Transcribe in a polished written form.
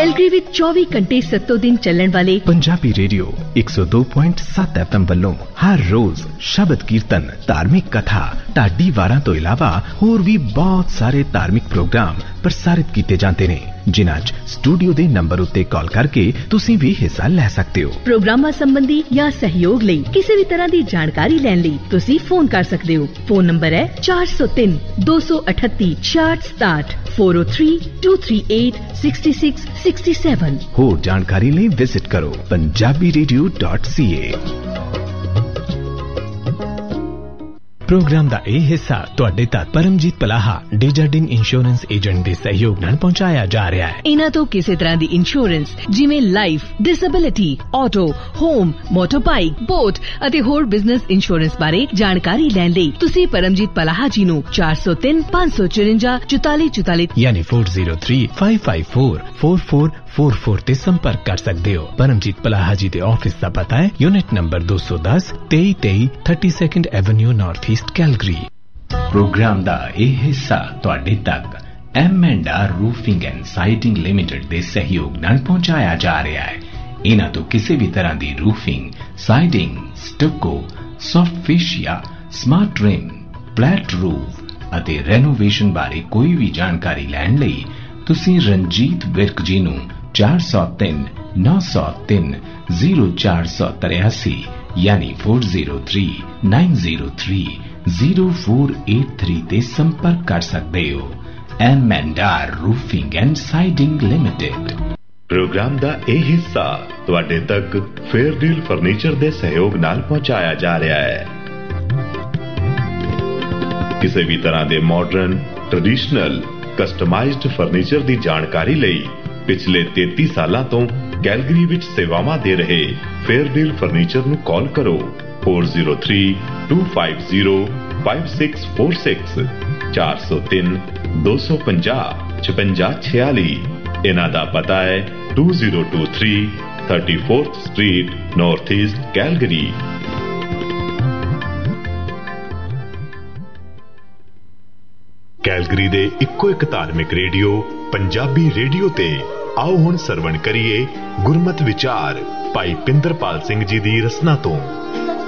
Calgary विच 24 घंटे 7 दिन चलण वाले पंजाबी रेडियो 102.7 FM ਵੱਲੋਂ हर रोज शबद कीर्तन, धार्मिक कथा, ढाडी वारां तो इलावा होर भी बहुत सारे धार्मिक प्रोग्राम प्रसारित किए जाते हैं, जिन्हां च स्टूडियो दे नंबर उत्ते कॉल करके तुसीं भी हिस्सा ले सकते हो। प्रोग्रामां संबंधी या सहयोग लई किसी भी तरह की जानकारी लैण लई तुसीं फोन कर सकते हो। फोन नंबर है 403 238 6667 403 238 66 67। होर जानकारी ਲਈ विजिट करो punjabiradio.ca। प्रोग्राम ਦਾ ਇਹ ਹਿੱਸਾ ਤੁਹਾਡੇ ਤੱਕ ਪਰਮਜੀਤ ਪਲਾਹਾ ਡੇਜਰਡਿਨ ਇੰਸ਼ੋਰੈਂਸ ਏਜੰਟ ਦੇ ਸਹਿਯੋਗ ਨਾਲ ਪਹੁੰਚਾਇਆ ਜਾ ਰਿਹਾ ਹੈ। ਇਹਨਾਂ ਤੋਂ ਕਿਸੇ ਤਰ੍ਹਾਂ ਦੀ ਇੰਸ਼ੋਰੈਂਸ ਜਿਵੇਂ life, disability, auto, home, ਮੋਟਰਬਾਈਕ, boat ਅਤੇ ਹੋਰ ਬਿਜ਼ਨਸ ਇੰਸ਼ੋਰੈਂਸ ਬਾਰੇ ਜਾਣਕਾਰੀ ਲੈਣ ਲਈ ਤੁਸੀਂ ਪਰਮਜੀਤ ਪਲਾਹਾ ਜੀ ਨੂੰ 403 554 4444 ਯਾਨੀ 4035544444 ਤੇ ਸੰਪਰਕ ਕਰ ਸਕਦੇ ਹੋ। ਪਰਮਜੀਤ ਪਲਾਹਾ ਜੀ ਦੇ ਆਫਿਸ ਦਾ ਪਤਾ ਹੈ unit number 210 2323 32nd avenue north East Calgary. Programme ਦਾ ਇਹ ਹਿੱਸਾ ਤੁਹਾਡੇ ਤੱਕ M&R roofing and siding limited ਦੇ ਸਹਿਯੋਗ ਨਾਲ ਪਹੁੰਚਾਇਆ ਜਾ ਰਿਹਾ ਹੈ। ਇਹਨਾਂ ਤੋਂ ਕਿਸੇ ਵੀ ਤਰ੍ਹਾਂ ਦੀ roofing, siding, ਸਟੱਕੋ, soft ਫੇਸ਼ੀਆ, smart rim, flat roof ਅਤੇ ਰੈਨੋਵੇਸ਼ਨ ਬਾਰੇ ਕੋਈ ਵੀ ਜਾਣਕਾਰੀ ਲੈਣ ਲਈ ਤੁਸੀਂ ਰਣਜੀਤ ਵਿਰਕ ਜੀ ਨੂੰ 403 903 0483 यानी 403 903 0483 ਤੇ ਸੰਪਰਕ ਕਰ ਸਕਦੇ ਹੋ। M&R roofing and siding limited. Programme ਦਾ ਇਹ ਹਿੱਸਾ ਤੁਹਾਡੇ ਤੱਕ ਫੇਅਰ ਡੀਲ ਫਰਨੀਚਰ ਦੇ ਸਹਿਯੋਗ ਨਾਲ ਪਹੁੰਚਾਇਆ ਜਾ ਰਿਹਾ ਹੈ। ਕਿਸੇ ਵੀ ਤਰ੍ਹਾਂ ਦੇ ਮਾਡਰਨ, ਟ੍ਰੈਡੀਸ਼ਨਲ, ਕਸਟਮਾਈਜ਼ਡ ਫਰਨੀਚਰ ਦੀ ਜਾਣਕਾਰੀ ਲਈ ਪਿਛਲੇ 33 ਸਾਲਾਂ ਤੋਂ ਕੈਲਗਰੀ ਵਿੱਚ ਸੇਵਾਵਾਂ ਦੇ ਰਹੇ ਫੇਅਰ ਡੀਲ ਫਰਨੀਚਰ ਨੂੰ ਕਾਲ ਕਰੋ 403 250 5646 403 250 5646। ਇਹਨਾਂ ਦਾ ਪਤਾ ਹੈ 2023 34th street north East Calgary. Calgary ਦੇ ਇੱਕੋ ਇੱਕ ਧਾਰਮਿਕ ਰੇਡੀਓ ਪੰਜਾਬੀ ਰੇਡੀਓ ਤੇ ਆਓ ਹੁਣ ਸਰਵਣ ਕਰੀਏ ਗੁਰਮਤਿ ਵਿਚਾਰ ਭਾਈ ਪਿੰਦਰਪਾਲ ਸਿੰਘ ਜੀ ਦੀ ਰਚਨਾ ਤੋਂ।